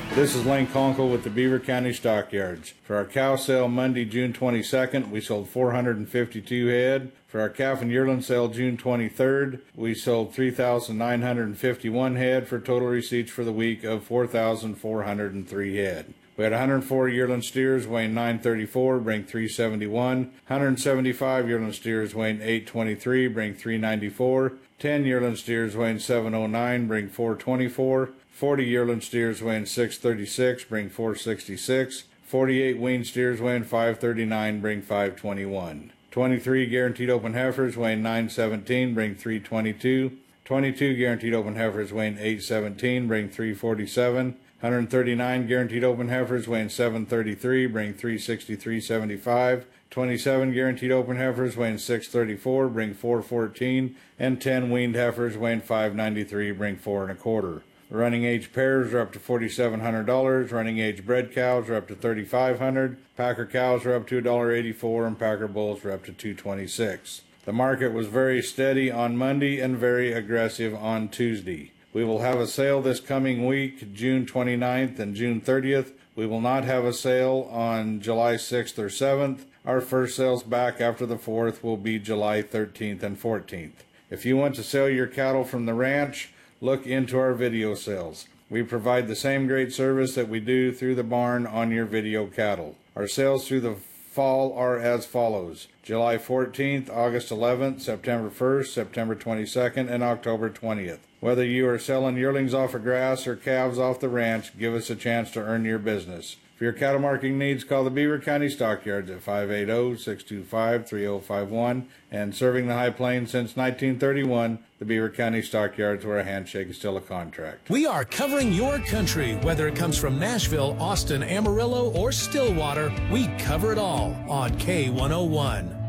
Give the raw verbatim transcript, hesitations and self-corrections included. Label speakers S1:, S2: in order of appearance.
S1: This is Lane Conkle with the Beaver County Stockyards. For our cow sale Monday, June twenty-second, we sold four hundred fifty-two head. For our calf and yearling sale June twenty-third, we sold three thousand nine hundred fifty-one head for total receipts for the week of four thousand four hundred three head. We had one hundred four yearling steers weighing nine thirty-four, bring three seventy-one. one hundred seventy-five yearling steers weighing eight twenty-three, bring three ninety-four. ten yearling steers weighing seven oh nine, bring four twenty-four. forty yearling steers weighing six thirty-six, bring four sixty-six. forty-eight weaned steers weighing five thirty-nine, bring five twenty-one. twenty-three guaranteed open heifers weighing nine seventeen, bring three twenty-two. twenty-two guaranteed open heifers weighing eight seventeen, bring three forty-seven. one hundred thirty-nine guaranteed open heifers weighing seven thirty-three, bring three sixty-three seventy-five. twenty-seven guaranteed open heifers weighing six thirty-four, bring four fourteen, and ten weaned heifers weighing five ninety-three, bring four and a quarter. Running age pairs are up to forty-seven hundred dollars. Running age bred cows are up to thirty-five hundred dollars. Packer cows are up to one dollar eighty-four, and Packer bulls are up to two twenty-six. The market was very steady on Monday and very aggressive on Tuesday. We will have a sale this coming week, June twenty-ninth and June thirtieth. We will not have a sale on July sixth or seventh. Our first sales back after the fourth will be July thirteenth and fourteenth. If you want to sell your cattle from the ranch, look into our video sales. We provide the same great service that we do through the barn on your video cattle. Our sales through the fall are as follows: July fourteenth, August eleventh, September first, September twenty-second, and October twentieth. Whether you are selling yearlings off of grass or calves off the ranch, give us a chance to earn your business. For your cattle marking needs, call the Beaver County Stockyards at five eight zero, six two five, three zero five one. And serving the High Plains since nineteen thirty-one, the Beaver County Stockyards, where a handshake is still a contract.
S2: We are covering your country, whether it comes from Nashville, Austin, Amarillo, or Stillwater. We cover it all on K one oh one.